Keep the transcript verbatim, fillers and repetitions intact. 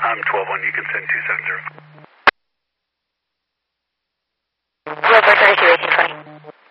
I'm twelve one, you can send two seven zero.